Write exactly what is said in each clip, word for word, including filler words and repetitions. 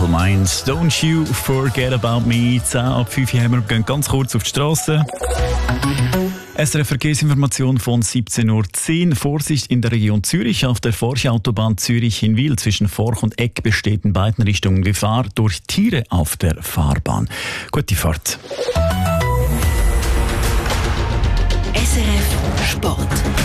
Simple Minds, Don't You Forget About Me. zehn ab fünf haben wir, gehen ganz kurz auf die Straße. S R F Verkehrsinformation von siebzehn Uhr zehn. Vorsicht in der Region Zürich. Auf der Forchautobahn Zürich-Hinwil zwischen Forch und Eck besteht in beiden Richtungen Gefahr durch Tiere auf der Fahrbahn. Gute Fahrt. S R F Sport.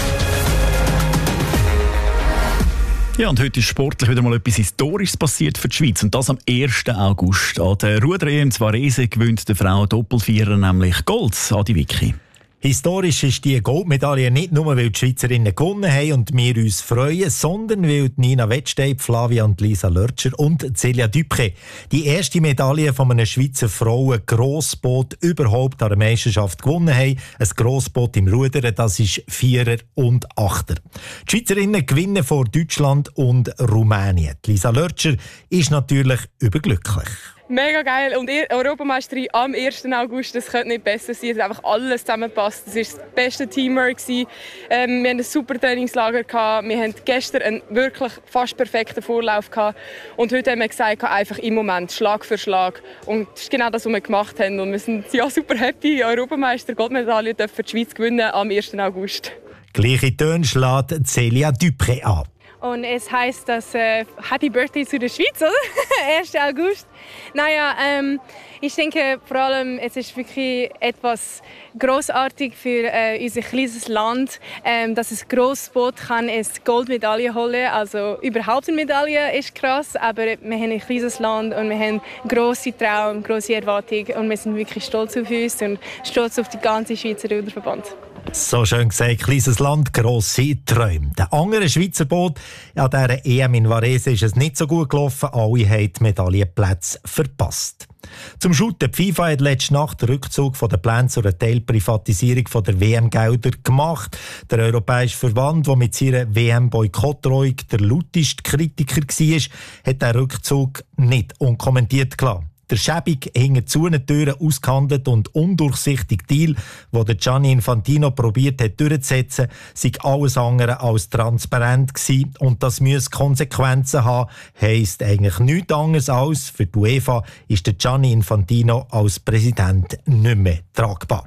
Ja, und heute ist sportlich wieder mal etwas Historisches passiert für die Schweiz. Und das am ersten August. An der Ruder-E M in Varese gewinnt der Frau Doppelvierer nämlich Gold. Adi Vicky. Historisch ist die Goldmedaille nicht nur, weil die Schweizerinnen gewonnen haben und wir uns freuen, sondern weil Nina Wettstein, Flavia und Lisa Lörtscher und Celia Dupré die erste Medaille von einem Schweizer Frauen-Grossboot überhaupt an der Meisterschaft gewonnen haben. Ein Grossboot im Rudern, das ist Vierer und Achter. Die Schweizerinnen gewinnen vor Deutschland und Rumänien. Lisa Lörtscher ist natürlich überglücklich. Mega geil. Und Europameisterin am ersten August, das könnte nicht besser sein. Es hat einfach alles zusammengepasst. Es war das beste Teamwork. Ähm, wir hatten ein super Trainingslager. Gehabt. Wir hatten gestern einen wirklich fast perfekten Vorlauf. Gehabt. Und heute haben wir gesagt, einfach im Moment, Schlag für Schlag. Und das ist genau das, was wir gemacht haben. Und wir sind ja, super happy. Europameister, Goldmedaille dürfen die Schweiz gewinnen am ersten August. Gleiche Töne schlägt Celia Dupré an. Und es heisst, dass äh, Happy Birthday zu der Schweiz, oder? ersten August. Naja, ähm, ich denke vor allem, es ist wirklich etwas großartig für äh, unser kleines Land, ähm, dass es Grossboot kann es Goldmedaille holen. Also überhaupt eine Medaille ist krass, aber wir haben ein kleines Land und wir haben grosse Traum, grosse Erwartungen und wir sind wirklich stolz auf uns und stolz auf die ganze Schweizer Ruderverband. So schön gesagt, kleines Land, grosse Träume. Der andere Schweizer Boot an dieser E M in Varese ist es nicht so gut gelaufen. Alle haben die Medaillenplätze verpasst. Zum Shooten. Die FIFA hat letzte Nacht den Rückzug von den Plänen zur Teilprivatisierung der W M-Gelder gemacht. Der Europäische Verband, der mit seiner W M-Boykottdrohung der lauteste Kritiker war, hat den Rückzug nicht unkommentiert gelassen. Der schäbig hinter zu Türen ausgehandelt und undurchsichtige Deal, den Gianni Infantino probiert hat durchzusetzen, sei alles andere als transparent gewesen. Und das müsse Konsequenzen haben, heisst eigentlich nichts anderes als, für die UEFA ist der Gianni Infantino als Präsident nicht mehr tragbar.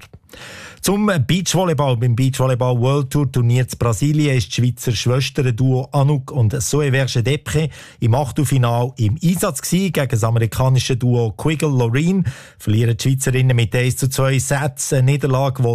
Zum Beachvolleyball. Beim Beachvolleyball World Tour Turnier zu Brasilien ist das Schweizer Schwesterduo Anouk und Zoe Verge-Depré im Achtelfinale im Einsatz gewesen. Gegen das amerikanische Duo Quiggle Loreen verlieren die Schweizerinnen mit eins zu zwei Sätzen. Eine Niederlage,